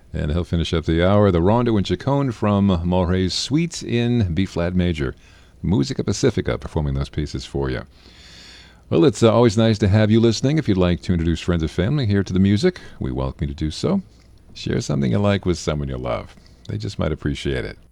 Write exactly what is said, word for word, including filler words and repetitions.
And he'll finish up the hour. The Rondo and Chacon from Maury's Suite in B-flat major. Musica Pacifica performing those pieces for you. Well, it's uh, always nice to have you listening. If you'd like to introduce friends and family here to the music, we welcome you to do so. Share something you like with someone you love. They just might appreciate it.